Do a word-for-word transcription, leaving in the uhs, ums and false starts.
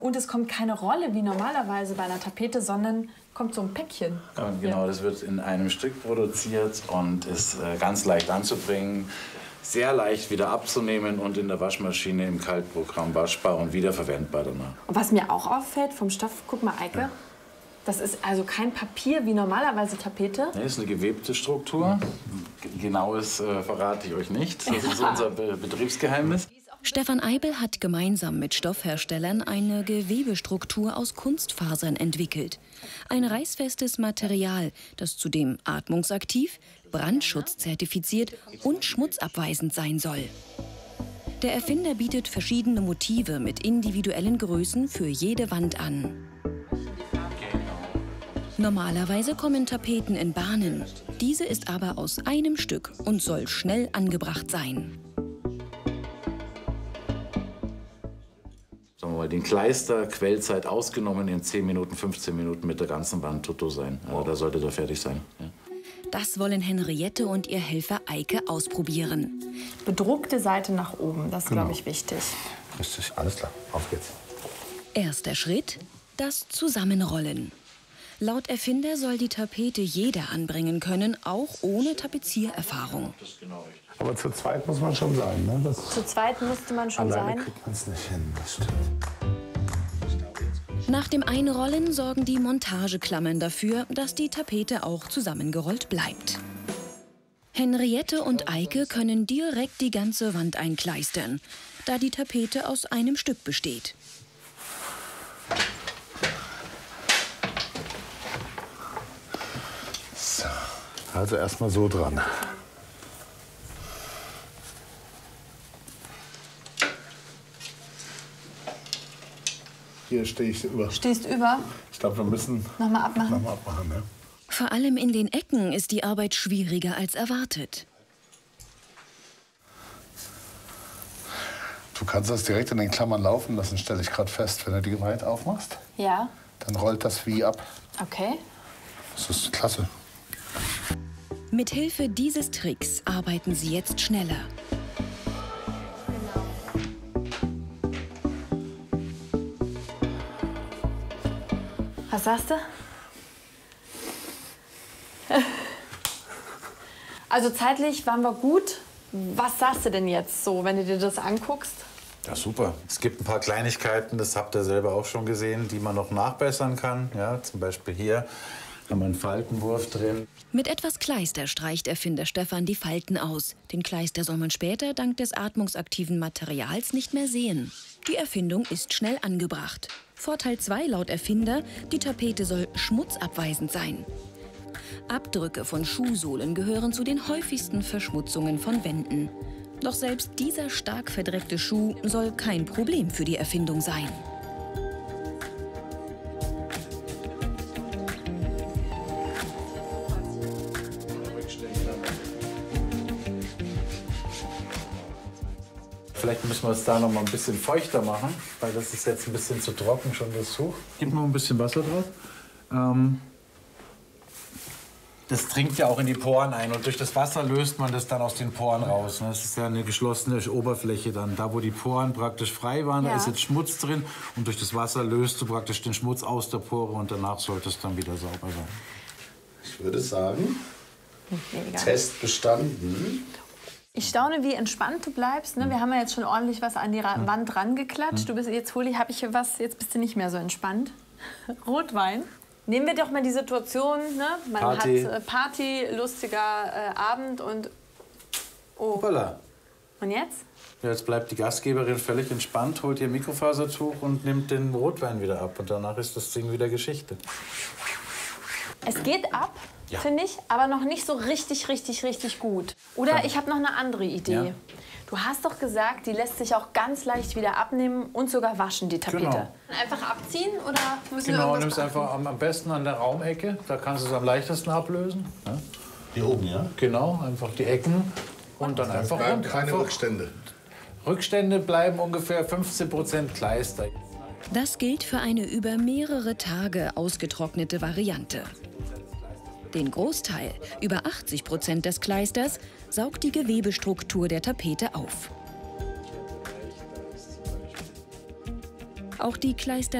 Und es kommt keine Rolle wie normalerweise bei einer Tapete, sondern kommt so ein Päckchen. Ja, und genau, das wird in einem Stück produziert und ist äh, ganz leicht anzubringen, sehr leicht wieder abzunehmen und in der Waschmaschine im Kaltprogramm waschbar und wiederverwendbar danach. Und was mir auch auffällt vom Stoff, guck mal, Eike, ja. Das ist also kein Papier wie normalerweise Tapete. Das ist eine gewebte Struktur. Genaues äh, verrate ich euch nicht. Das ist unser Be Betriebsgeheimnis. Stefan Eibel hat gemeinsam mit Stoffherstellern eine Gewebestruktur aus Kunstfasern entwickelt. Ein reißfestes Material, das zudem atmungsaktiv, brandschutzzertifiziert und schmutzabweisend sein soll. Der Erfinder bietet verschiedene Motive mit individuellen Größen für jede Wand an. Normalerweise kommen Tapeten in Bahnen. Diese ist aber aus einem Stück und soll schnell angebracht sein. Sagen wir mal, den Kleister, Quellzeit ausgenommen, in zehn Minuten, fünfzehn Minuten mit der ganzen Wand tutto sein. Also da sollte der fertig sein. Ja. Das wollen Henriette und ihr Helfer Eike ausprobieren. Bedruckte Seite nach oben, das ist, Genau. glaube ich, wichtig. Richtig, alles klar. Auf geht's. Erster Schritt, das Zusammenrollen. Laut Erfinder soll die Tapete jeder anbringen können, auch ohne Tapeziererfahrung. Aber zu zweit muss man schon sein, ne? Das Zu zweit musste man schon alleine sein. kriegt man es nicht hin, das stimmt. Nach dem Einrollen sorgen die Montageklammern dafür, dass die Tapete auch zusammengerollt bleibt. Henriette und Eike können direkt die ganze Wand einkleistern, da die Tapete aus einem Stück besteht. So, also erstmal so dran. Hier stehe ich über. Stehst über? Ich glaube, wir müssen Nochmal abmachen. nochmal abmachen. Ja. Vor allem in den Ecken ist die Arbeit schwieriger als erwartet. Du kannst das direkt in den Klammern laufen lassen, stelle ich gerade fest. Wenn du die weit aufmachst, Ja. dann rollt das wie ab. Okay. Das ist klasse. Mithilfe dieses Tricks arbeiten sie jetzt schneller. Was sagst du? Also zeitlich waren wir gut. Was sagst du denn jetzt so, wenn du dir das anguckst? Ja, super. Es gibt ein paar Kleinigkeiten, das habt ihr selber auch schon gesehen, die man noch nachbessern kann. Ja, zum Beispiel hier haben wir einen Faltenwurf drin. Mit etwas Kleister streicht Erfinder Stefan die Falten aus. Den Kleister soll man später dank des atmungsaktiven Materials nicht mehr sehen. Die Erfindung ist schnell angebracht. Vorteil zwei laut Erfinder, die Tapete soll schmutzabweisend sein. Abdrücke von Schuhsohlen gehören zu den häufigsten Verschmutzungen von Wänden. Doch selbst dieser stark verdreckte Schuh soll kein Problem für die Erfindung sein. Vielleicht müssen wir es da noch mal ein bisschen feuchter machen, weil das ist jetzt ein bisschen zu trocken schon, das Tuch. Gib noch ein bisschen Wasser drauf. Ähm Das dringt ja auch in die Poren ein und durch das Wasser löst man das dann aus den Poren raus. Das ist ja eine geschlossene Oberfläche dann. Da, wo die Poren praktisch frei waren, Ja. da ist jetzt Schmutz drin und durch das Wasser löst du praktisch den Schmutz aus der Pore und danach sollte es dann wieder sauber sein. Ich würde sagen, Weniger. Test bestanden. Ich staune, wie entspannt du bleibst. Ne? Wir haben ja jetzt schon ordentlich was an die Ra Wand rangeklatscht. Du bist jetzt, Holi, habe ich hier was, jetzt bist du nicht mehr so entspannt. Rotwein. Nehmen wir doch mal die Situation, ne? Man Party. hat äh, Party, lustiger äh, Abend und... Oh. Voilà. Und jetzt? Ja, jetzt bleibt die Gastgeberin völlig entspannt, holt ihr Mikrofasertuch und nimmt den Rotwein wieder ab. Und danach ist das Ding wieder Geschichte. Es geht ab, Ja. finde ich, aber noch nicht so richtig, richtig, richtig gut. Oder ich habe noch eine andere Idee. Ja. Du hast doch gesagt, die lässt sich auch ganz leicht wieder abnehmen und sogar waschen, die Tapete. Genau. Einfach abziehen oder müssen wir Genau, irgendwas nimmst beachten? einfach am, am besten an der Raumecke. Da kannst du es am leichtesten ablösen. Ja? Hier oben, ja? Genau, einfach die Ecken und dann einfach Bleiben rund. keine Einfach Rückstände. Rückstände bleiben ungefähr fünfzehn Prozent Kleister. Das gilt für eine über mehrere Tage ausgetrocknete Variante. Den Großteil, über achtzig Prozent des Kleisters, saugt die Gewebestruktur der Tapete auf. Auch die Kleister